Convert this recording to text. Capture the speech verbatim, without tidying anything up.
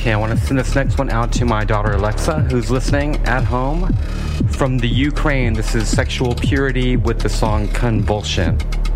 Okay, I want to send this next one out to my daughter Alexa, who's listening at home from the Ukraine. This is Sexual Purity with the song Convulsion.